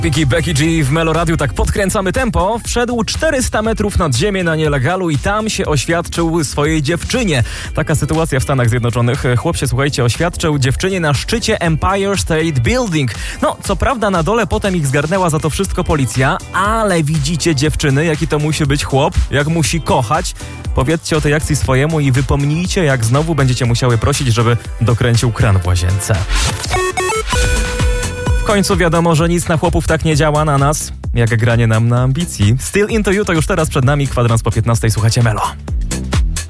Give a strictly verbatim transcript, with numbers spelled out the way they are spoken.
Piki Becky G w Melo Radiu, tak podkręcamy tempo. Wszedł czterysta metrów nad ziemię na nielegalu i tam się oświadczył swojej dziewczynie. Taka sytuacja w Stanach Zjednoczonych. Chłop się, słuchajcie, oświadczył dziewczynie na szczycie Empire State Building. No, co prawda na dole potem ich zgarnęła za to wszystko policja, ale widzicie, dziewczyny, jaki to musi być chłop, jak musi kochać. Powiedzcie o tej akcji swojemu i wypomnijcie, jak znowu będziecie musiały prosić, żeby dokręcił kran w łazience. W końcu wiadomo, że nic na chłopów tak nie działa na nas, jak granie nam na ambicji. Still Into You to już teraz przed nami, kwadrans po piętnastej, słuchacie Melo.